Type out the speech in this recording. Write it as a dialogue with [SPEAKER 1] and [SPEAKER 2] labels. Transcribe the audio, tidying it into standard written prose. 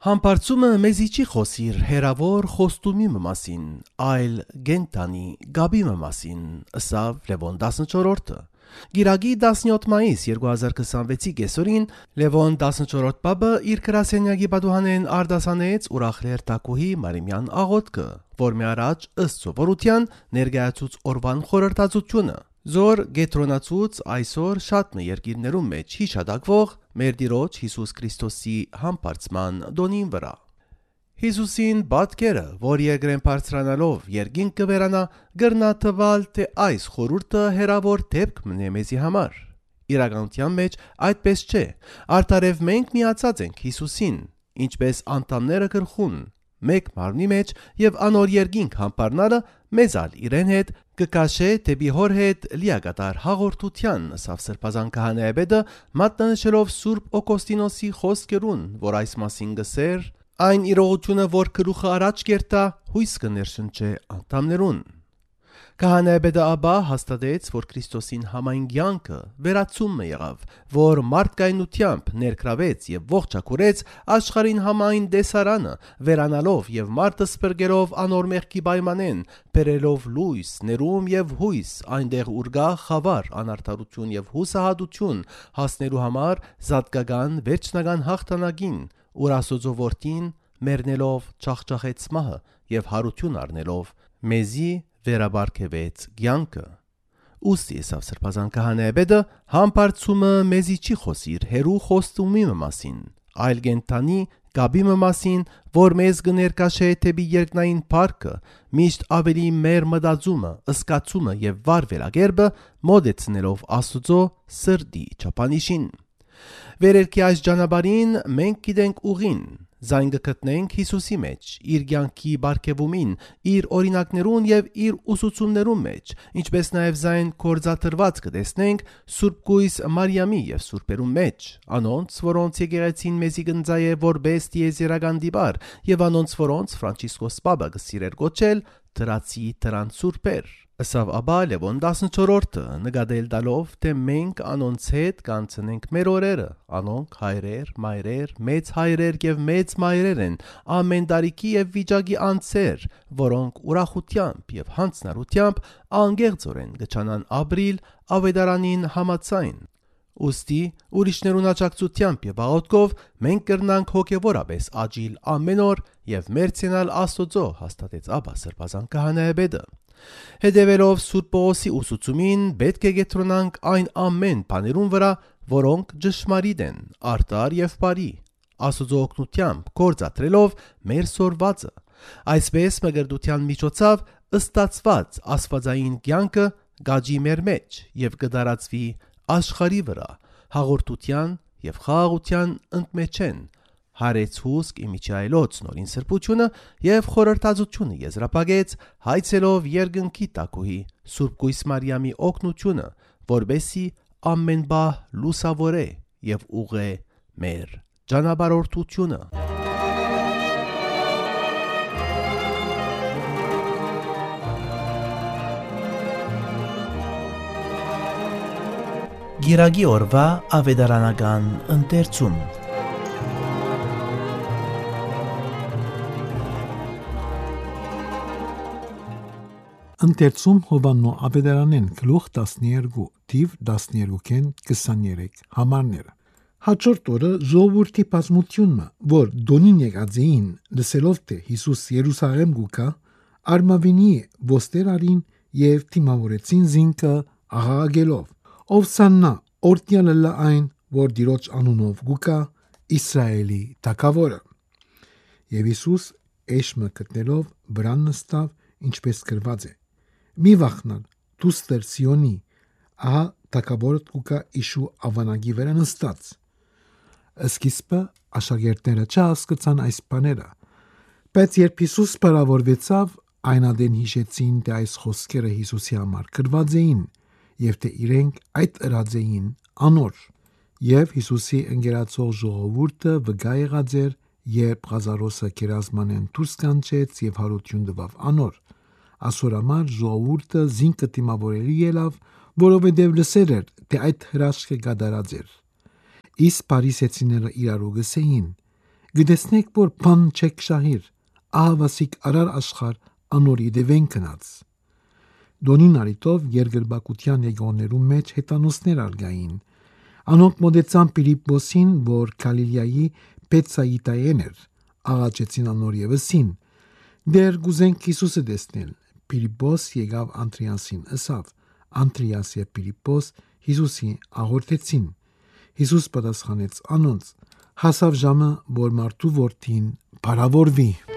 [SPEAKER 1] Համբարձումը մեզի չի խոսիր հերավոր խոստումի մասին, այլ գենտանի գաբի մասին, ըսավ Լևոն 14-ը։ Գիրագի 17 մայիս 2026-ի կեսօրին Լևոն 14 պապը իր գրասենյակի պատուհանեն արդասանեց ուրախլեր տակուհի Մարիմյան աղոթքը, որ մի առաջ ըստ սովորության ներկայացուց օրվան խորհրդածությունը։ Զոր գետրոնացուց այսօր շատ մը երկիրներում մեջ հիշադակվող մեր Տիրոջ Հիսուս Քրիստոսի համբարձման դոնին վրա։ Հիսուսին բատկերը, որ երկրեն բարձրանալով երկինք կվերանա, գրնա թվալ, թե այս խորհուրդը հերավոր դեպք մնե մեզի համար։ Իրականության մեջ այդպես չէ, արդարև մենք միացած ենք Հիսուսին, ինչպես անդամները գլխուն, մեկ մարմնի մեջ եւ անոր երկինք համբարնալը մեզալ իրեն հետ կկաշե դեպի հոր հետ լիակատար հաղորդության, ըսավ Սրբազան քահանայապետը մատնանշելով Սուրբ Օգոստինոսի խոսքերուն, որ այս մասին գսեր, այն իրողությունը, որ գլուխը առաջ կերտա, հույս կներշնչե անդամներուն։ Քահանայապետը ապա հաստատեց, որ Քրիստոսին համայն կյանքը վերացումը եղավ, որ մարդկայնությամբ ներգրավեց եւ ողջակուրեց աշխարհին համայն դեսարանը, վերանալով եւ մարդը սպրգելով անոր մեղքի պայմանեն, բերելով լույս, ներում եւ հույս, այնտեղ ուր գա խավար, անարդարություն եւ հուսահատություն, հասնելու համար զատկական վերջնական հաղթանակին, ուր Աստծո որդին մեռնելով չախճախեց մահը եւ հարություն առնելով մեզի վերաբարգևեց կյանքը։ Ուստի եսավ Սրբազան քահանայապետը համբարձումը մեզի չի խոսիր հերու խոստումի մասին, այլ գենտանի գաբի մասին, որ մեզ կներկաշե թեպի երկնային փառքը, միշտ ավելի մեր մտածումը, ըսկացումը եւ վար վերագերբը մոդեցնելով Աստծո սրտի չափանիշին։ Վերերքի այս ճանապարհին մենք գիտենք ուղին, զայն կգտնենք Հիսուսի մեջ, իր կյանքի բարգեւումին, իր օրինակներուն եւ իր ուսուցումներուն մեջ, ինչպես նաեւ զայն կորզաթրված կտեսնենք Սուրբ Գույս Մարիամի եւ Սուրբերուն մեջ, անոնց, որոնց եկեղեցին մեզի կնձայե որպես տիեզերական դիպար եւ անոնց, որոնց Ֆրանցիսկոս Պապը կսիրեր գոչել դրացի դրան սուրբեր։ Ըսավ ապա Լևոն 14-ը նկատել տալով, թե մենք անոնց հետ կանցնենք մեր օրերը, անոնք հայրեր, մայրեր, մեծ հայրեր եւ մեծ մայրեր են, ամեն տարիքի եւ վիճակի անձեր, որոնք ուրախությամբ եւ հանցնարությամբ անգեղծորեն գճանան ապրիլ ավետարանին համացայն։ Ուստի ուրիշներուն աջակցությամբ եւ աղոթքով մենք կրնանք հոգեվորապես աճիլ ամեն օր եւ մերցենալ Աստծո, հաստատեց ապա Սրբազան քահանայապետը։ Հետևելով Սուրբ Պողոսի ուսուցումին պետք է կենտրոնանք այն ամեն բաներուն վրա, որոնք ճշմարիտ են, արդար եւ բարի, Աստծո օգնությամբ գործադրելով մեր սորվածը։ Այսպես մգրդության միջոցով ըստացված աստվածային կյանքը գաջի մեր մեջ եւ կդարածվի աշխարհի վրա հաղորդության եւ խաղաղության ընդմեջեն հարեց հուսք իմիջայլոց նորին սրբությունը եւ խորհրդածությունը եզրապագեց հայցելով երկնքի տակուհի Սուրբ Գույս Մարիամի օգնությունը, որբեսի ամեն բահ լուսավորե եւ ուղե մեր ճանապարհորդությունը։ Գիրագի օրվա ավետարանական ընթերցում։
[SPEAKER 2] Ընթերցում Հովաննո ավետարանեն գլուխ 12 թիվ 12-ին 23 համարները։ Հաջորդ օրը ժողովրդի բազմությունը, որ դոնին եկած էին, լսելով թե Հիսուս Երուսաղեմ գուկա, արմավինի ոստեր արին եւ թիմավորեցին զինքը աղաղակելով. Ով սաննա օրդյալը լայն, որ Տիրոջ անունով գուկա, Իսրայելի թագավորը։ Եվ Հիսուս էշմը գտնելով վրան նստավ, ինչպես գրված է. Մի վախնալ, դուստր Սիոնի, ահա թագավորդ գուկա իշու ավանագի վրա նստած։ Սկիզբը աշակերտները չհասկացան այս բաները, բայց երբ Հիսուս բարավորվեցավ, այնադեն հիշեցին, թե այս խոսքերը Հիսուսի համար գրված էին եւ թե իրենք այդ ըրած էին անոր։ Եվ Հիսուսի ընկերացող ժողովուրդը վգա եղած էր, երբ Ղազարոսը գերազմանեն դուրս կանչեց եւ հարություն տվավ անոր։ Ասորամար ժողովուրդը զինքը դիմավորելի ելավ, որովհետև լսեր էր, թե այդ հրաշքը կատարած էր։ Իսկ փարիսեցիները իրարու գսեին. Գտեսնեք, որ բան չեք շահիր, ահավասիկ արար աշխար անորի դևեն կնած։ Դոնին արիտով երկրբակության եկողներու մեջ հետանոսներ արգային։ Անոնք մոտեցան Փիլիպոսին, որ Գալիլեայի Բեթսայիդայեն էր, աղաչեցին անոր եւսին. «Դեր գուզենք Հիսուսը տեսնել»։ Փիլիպոս եկավ Անտրիասին, ըսավ։ Անտրիաս եւ Փիլիպոս Հիսուսին աղոթեցին։ Հիսուս պատասխանեց անոնց. «Հասավ ժամը, որ մարդու որդին փառավորվի»։